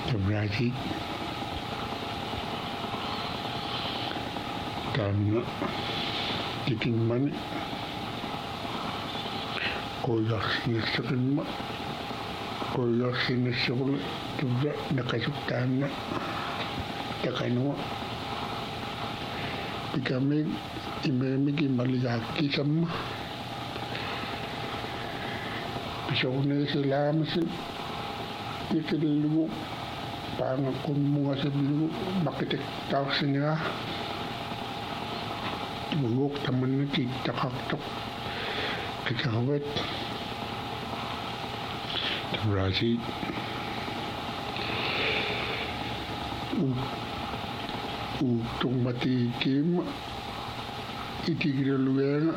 Berarti karena iking man koyak siniskin ma koyak siniskin juga nakasuktan na takano kami imemigi maligaki sama bisa kunin sila masin ikililu parang kung mga sabihin makitik tao siya bugok taman na titakaktok kakawet tabrasi utong matikim itigiraluyan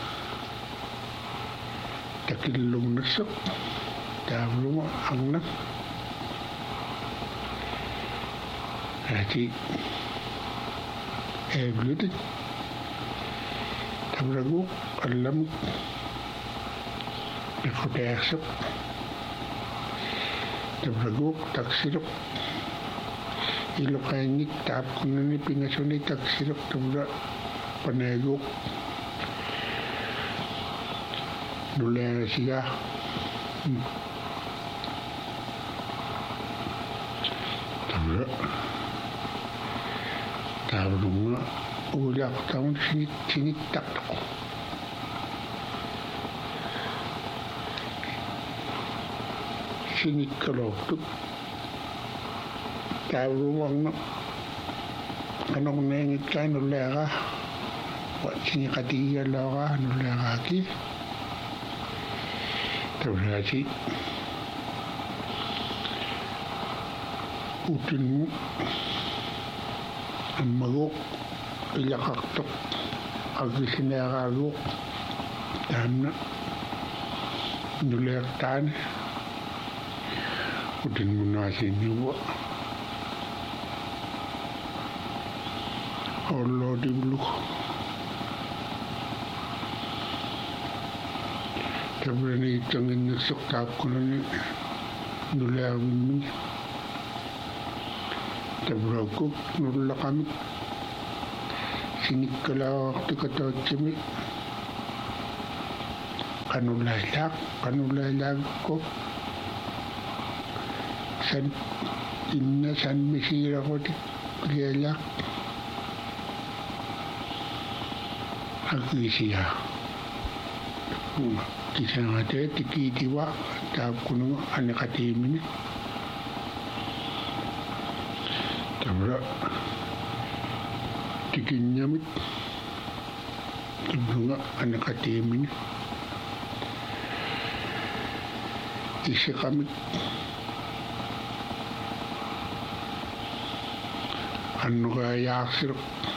takilong nasak tablo ang nak Rati Egluti Tabragu Alam Ikoteasok Tabragu Taksirok Ilokainik Tap Kunani Pingasoni Taksirok Tabra Panegok Nulera Siga Tabra Tabrunga ulak tahun sini tak tako. Sini kalau tu tabrunga kanong nengit kay nulera wat sini katiya lawa nulera ki tabrasi utin magok ilakaktok agisinaragok dan nulertan utin munasin juga Allah di bulu tabrani tangin nasok tapkunan nulerin tabragok nulakamit sinikala tikata cimi kanulaylak ko san inna san misira ko tiklelak agisiya kisang ate tikitiwa tab kuno anakatimin tabra tikinyamit bunga anakatimin isa kami anu kaya aksir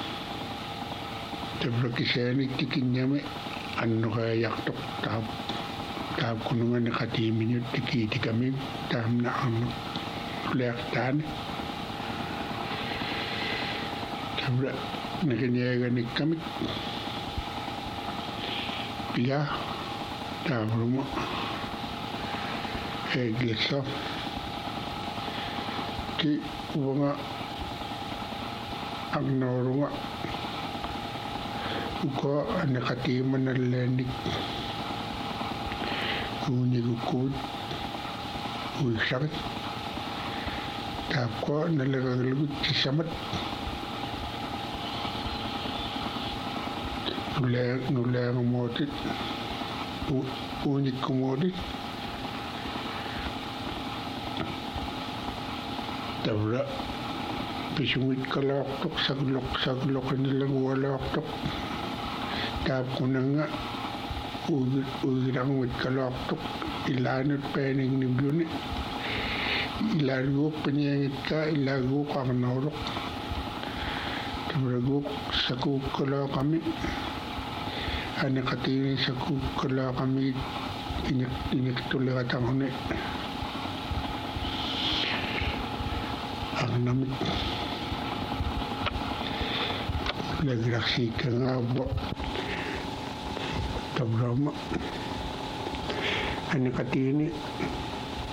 tabra kisani tikinyami anu kaya yaktok tab kuno anakatimin tikiti kami tam na anu lektan tabra nakinyaga ni kami pia tabrumo eglesa ki wanga agnorunga uko anakatima na lenik unigukud uisakit tapko nalagagalgut sisamat nulang modit unik modit tabra pisungit kaloktok saglok nilang waloktok tap kunanga ugirang wit kaloktok ilanot pening ni buni ilago penyengit ka ilago kang norok tabra guk saku kalok kami anakatini saku kala kami inik tuloy katang huni ang namit nagraksi ka nga bo tabrama anakatini